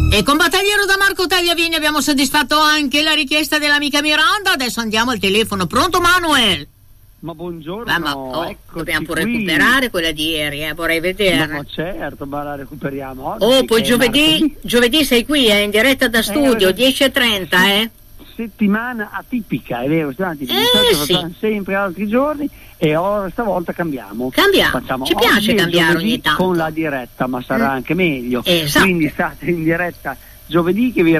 E con Battagliero da Marco Tagliavini abbiamo soddisfatto anche la richiesta dell'amica Miranda. Adesso andiamo al telefono. Pronto, Manuel? Ma buongiorno, dobbiamo pure recuperare quella di ieri, vorrei vederla. Ma certo, ma la recuperiamo oggi. Oh, poi giovedì sei qui, in diretta da studio, 10:30, Settimana atipica, è vero, sì. Sempre altri giorni e ora stavolta cambiamo. Ci piace cambiare ogni tanto. Con la diretta, ma sarà anche meglio. Esatto. Quindi state in diretta giovedì che vi